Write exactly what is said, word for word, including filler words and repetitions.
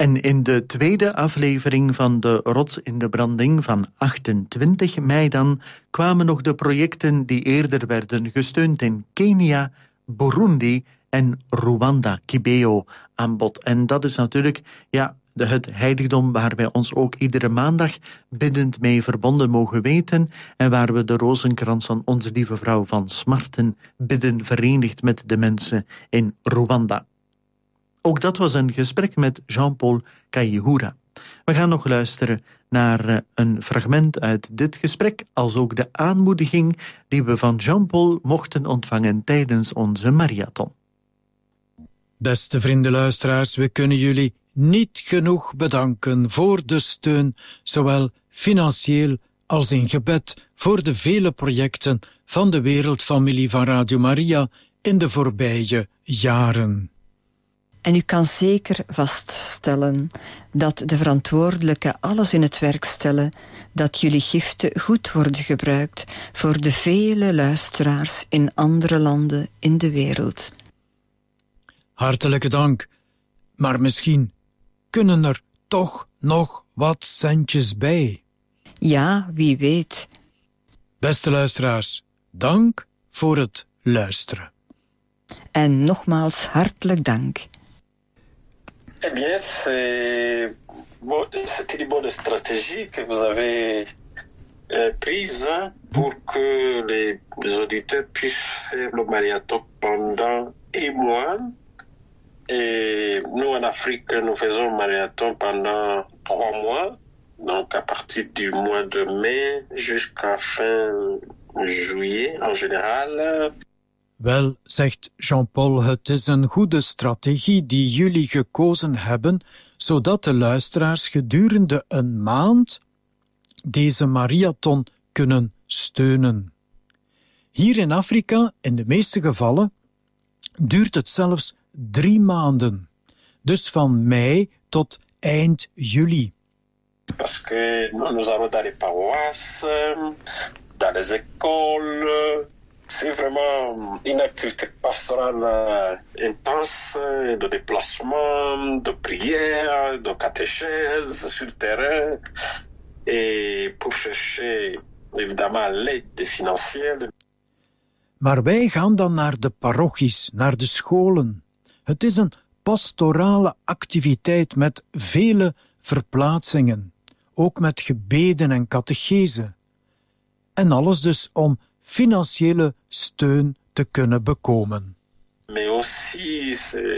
En in de tweede aflevering van de Rots in de Branding van achtentwintig mei dan kwamen nog de projecten die eerder werden gesteund in Kenia, Burundi en Rwanda, Kibeo, aan bod. En dat is natuurlijk ja, de, het heiligdom waar wij ons ook iedere maandag biddend mee verbonden mogen weten en waar we de rozenkrans van Onze Lieve Vrouw van Smarten bidden verenigd met de mensen in Rwanda. Ook dat was een gesprek met Jean-Paul Kayihura. We gaan nog luisteren naar een fragment uit dit gesprek, als ook de aanmoediging die we van Jean-Paul mochten ontvangen tijdens onze marathon. Beste vriendenluisteraars, we kunnen jullie niet genoeg bedanken voor de steun, zowel financieel als in gebed, voor de vele projecten van de wereldfamilie van Radio Maria in de voorbije jaren. En u kan zeker vaststellen dat de verantwoordelijken alles in het werk stellen dat jullie giften goed worden gebruikt voor de vele luisteraars in andere landen in de wereld. Hartelijke dank, maar misschien kunnen er toch nog wat centjes bij. Ja, wie weet. Beste luisteraars, dank voor het luisteren. En nogmaals hartelijk dank. Eh bien, c'est, bon, c'est une bonne stratégie que vous avez euh, prise hein, pour que les, les auditeurs puissent faire le marathon pendant un mois. Et nous, en Afrique, nous faisons le marathon pendant trois mois. Donc, à partir du mois de mai jusqu'à fin juillet, en général. Wel, zegt Jean-Paul, het is een goede strategie die jullie gekozen hebben, zodat de luisteraars gedurende een maand deze marathon kunnen steunen. Hier in Afrika, in de meeste gevallen, duurt het zelfs drie maanden. Dus van mei tot eind juli. Parce que nous allons dans les paroisses, dans les écoles. C'est vraiment une activité pastorale intense, de déplacement, de prière, de catéchèse sur le terrain, et pour chercher évidemment l'aide financière. Maar wij gaan dan naar de parochies, naar de scholen. Het is een pastorale activiteit met vele verplaatsingen, ook met gebeden en catechese. En alles dus om financiële steun te kunnen bekomen. Mais aussi,